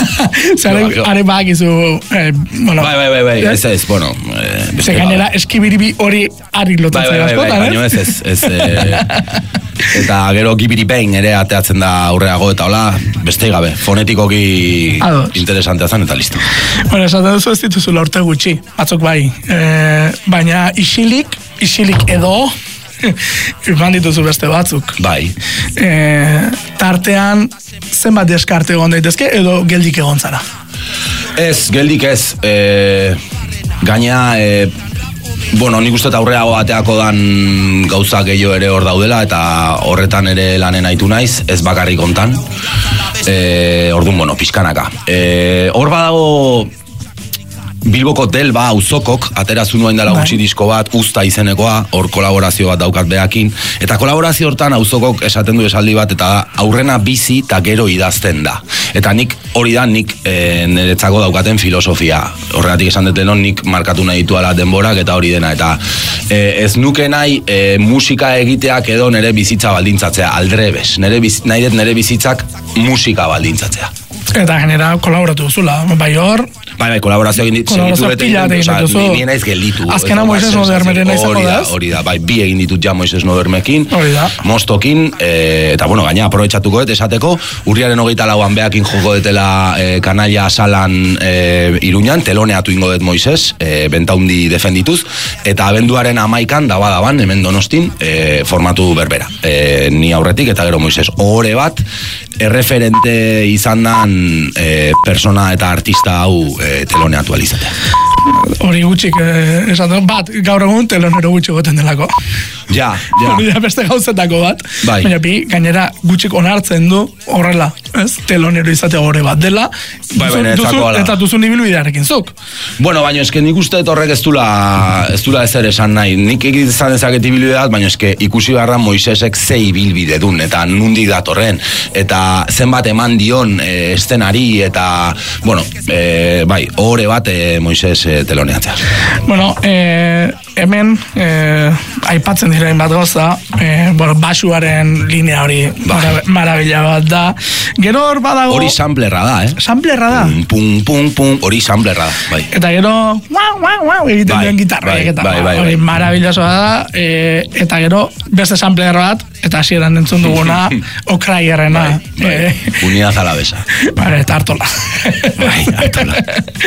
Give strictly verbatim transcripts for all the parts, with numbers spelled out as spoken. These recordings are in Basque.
Zare, are bakizu, eh, bueno. Bai, bai, bai, bai, ez ez, bueno. Eh, Ze gainera, eskibiribi hori ari lotatzen askotan, bai, baina ez, ez, ez, eh, eta gero gibiri behin ere ateatzen da aurreago, eta hola, beste gabe, fonetikoki interesantea zen, eta listo. Bueno, esaten duzu ez dituzula urte gutxi, batzuk bai, eh, baina isilik, isilik edo, Iban dituzu beste batzuk. Bai. E, tartean, zenbat deskarte egon daitezke, edo geldik egon zara? Ez, geldik ez. E, gaina, e, bueno, nik uste aurreago bateako dan gauza gehiago ere hor daudela, eta horretan ere lanen aitu naiz, ez bakarrik ontan. E, orduan, bueno, pixkanaka. E, hor badago... Bilboko Delba auzokok aterazu nuen dela gutxi disko bat, Uzta izenekoa, hor kolaborazio bat daukat behakin, eta kolaborazio hortan auzokok esaten du esaldi bat, eta aurrena bizi eta gero idazten da. Eta nik hori da, nik e, niretzako daukaten filosofia. Horregatik esan detenon, nik markatu nahi dituala denborak eta hori dena. Eta e, ez nuke nahi e, musika egiteak edo nire bizitza baldintzatzea, aldrebes. Nire biz, nahi dut nire bizitzak musika baldintzatzea. Eta genera kolaboratu duzula, bai hor... Bai, bai, kolaborazio egin ditu. Kolaborazio pila egin dituzu. Ni naiz gelditu. Azkena Moises Nodermeren izango da. Hori da, bai, bi egin ditut ja Moises Nodermekin. Hori da. Mostokin, e, eta bueno, gaina aprobetxatuko dut esateko, urriaren hogeita lauan behakin joko detela e, kanaia salan e, Iruñan, teloneatu ingo dut Moises, e, bentaundi defendituz, eta abenduaren amaikan, daba-daban, hemen Donostin, e, formatu berbera. E, ni aurretik, eta gero Moises. Ohore bat, erreferente izan dan e, persona eta artista hau e, teloneatu alizatea. Hori gutxik, eh, esaten, bat, gaur egun telonero gutxi goten delako. Ja, ja. Hori da beste gauzetako bat. Bai. Baina bi, gainera gutxik onartzen du horrela, ez? Telonero izatea gore bat dela. Bai, baina duzu, eta duzun ibilbidearekin zuk. Bueno, baina eske nik uste horrek ez dula, ez dula ezer esan nahi. Nik egizan ezaket ibilbide bat, baina eske ikusi beharra Moisesek ze ibilbide dun, eta nundik datorren, eta zenbat eman dion e, estenari, eta, bueno, e, bai, horre bat e, Moises e, teloneatzea. Bueno, eh, hemen eh, aipatzen diren bat goza, eh, bueno, basuaren linea hori bai. Marabila bat da. Gero hor badago... Hori samplerra da, eh? Samplerra da? Pum, pum, pum, pum, hori samplerra da, bai. Eta gero, guau, guau, guau, egiten bai, duen gitarra. Bai, eta, bai, bai, hori bai. marabilosoa da, eh, eta gero beste samplerra bat, eta hasieran entzun duguna, okraierrena. Bai, bai. Eh, Unidad alabesa. Bai, eta hartola. Bai, hartola.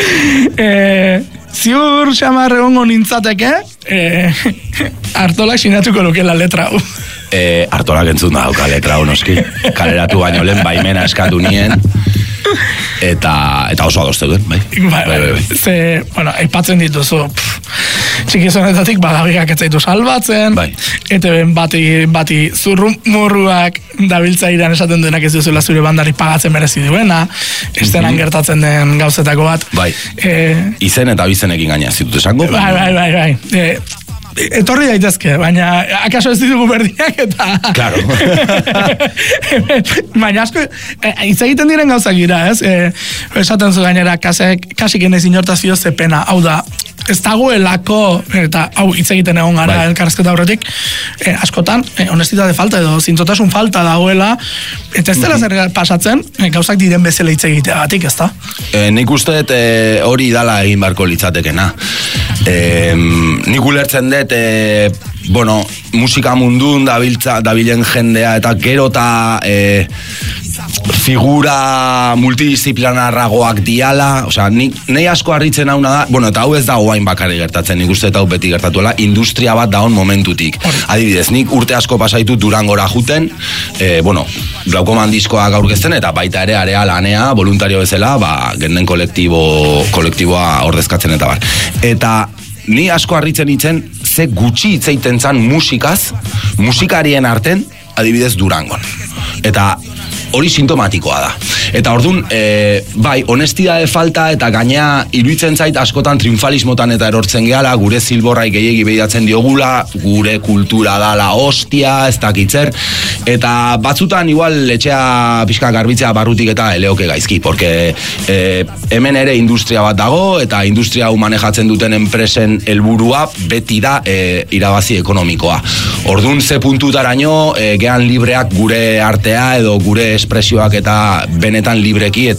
eh, Ziur xamar egongo nintzateke, eh, hartolak sinatuko lukela letra hau. Eh, hartolak entzun da dauka letra hau noski. Kaleratu baino lehen baimena eskatu nien. Eta, eta oso adoste duen, bai. Bai, bai, bai. Ze, bueno, aipatzen dituzu, txikizonetatik badabiak etzaitu salbatzen, bai. Eta ben bati, bati zurrumurruak dabiltza iran esaten duenak ez duzula zure bandari pagatzen merezi duena, estenan mm-hmm. gertatzen den gauzetako bat. Bai, e, izen eta bizenekin gaina zitut esango. Bai, bai, bai, bai. E, etorri daitezke, baina akaso ez ditugu berdinak eta... Claro. Baina asko, hitz egiten diren gauzak gira, ez? E, esaten zu gainera, kasik enez inortazio zepena, hau da, ez dagoelako, eta hau hitz egiten egon gara bai. Elkarrezketa horretik, e, askotan, e, honestitate falta edo zintzotasun falta dagoela, eta ez dela zer pasatzen, e, gauzak diren bezala hitz egiteagatik, ez da? E, nik uste dut hori dala egin barko litzatekena. E, nik ulertzen dut, e, bueno, musika mundun dabiltza, dabilen jendea, eta gero eta e, figura multidisciplinarragoak diala, osea, nik, nei asko harritzen hauna da, bueno, eta hau ez da oain bakarri gertatzen, nik uste eta hau beti gertatuela, industria bat daon momentutik. Adibidez, nik urte asko pasaitu Durangora juten, e, bueno, Glaukoman diskoak aurkezten, eta baita ere area lanea, voluntario bezala, ba, genden kolektibo, kolektiboa ordezkatzen eta bar. Eta ni asko harritzen itzen, ze gutxi hitzeiten zan musikaz, musikarien arten, adibidez Durangon. Eta hori sintomatikoa da. Eta orduan, e, bai, honestidade falta eta gainea iruditzen zait askotan triunfalismotan eta erortzen gehala, gure zilborrai gehiegi behidatzen diogula, gure kultura dala hostia, ez dakitzer, eta batzutan igual etxea pixka garbitzea barrutik eta eleoke gaizki, porque e, hemen ere industria bat dago, eta industria hau manejatzen duten enpresen helburua beti da e, irabazi ekonomikoa. Orduan, ze puntutaraino, e, gehan libreak gure artea edo gure espresioak eta benetan libreki eta